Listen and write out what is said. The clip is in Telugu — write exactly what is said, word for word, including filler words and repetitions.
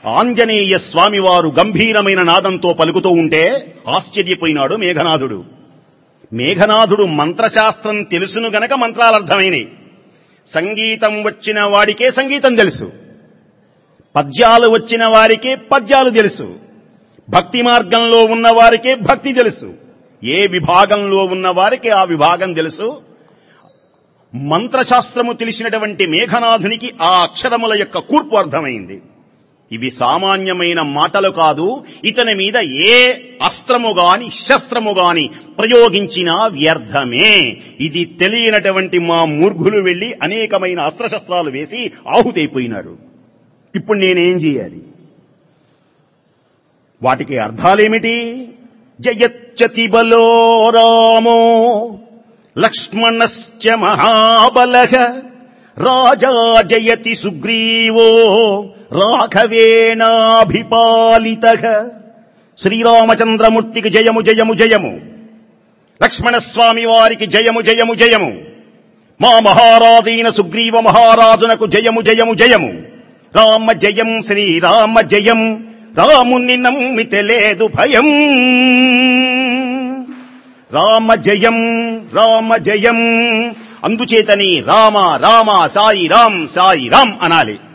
ఆంజనేయ స్వామివారు గంభీరమైన నాదంతో పలుకుతూ ఉంటే ఆశ్చర్యపోయినాడు మేఘనాథుడు. మేఘనాథుడు మంత్రశాస్త్రం తెలుసును గనక మంత్రాలర్థమైనవి. సంగీతం వచ్చిన వాడికే సంగీతం తెలుసు, పద్యాలు వచ్చిన వారికే పద్యాలు తెలుసు, భక్తి మార్గంలో ఉన్న వారికే భక్తి తెలుసు, ఏ విభాగంలో ఉన్న వారికి ఆ విభాగం తెలుసు. మంత్రశాస్త్రము తెలిసినటువంటి మేఘనాథునికి ఆ అక్షరముల యొక్క కూర్పు అర్థమైంది. ఇవి సామాన్యమైన మాటలు కాదు, ఇతని మీద ఏ అస్త్రము గాని శస్త్రము గాని ప్రయోగించినా వ్యర్థమే. ఇది తెలియనటువంటి మా మూర్ఖులు వెళ్లి అనేకమైన అస్త్రశస్త్రాలు వేసి ఆహుతైపోయినారు. ఇప్పుడు నేనేం చేయాలి? వాటికి అర్థాలేమిటి? జయచ్చతి బలో రామో లక్ష్మణశ్చ మహాబలః రాజా జయతి సుగ్రీవో రాఘవేణాభిపాలితః. శ్రీరామచంద్రమూర్తికి జయము జయము జయము, లక్ష్మణస్వామి వారికి జయము జయము జయము, మా మహారాజైన సుగ్రీవ మహారాజునకు జయము జయము జయము. రామ జయం శ్రీరామ జయం, రాముని నమ్మితే లేదు భయం. రామ జయం రామ జయం. అందుచేతని రామ రామ సాయి రాం సాయి రాం అనాలి.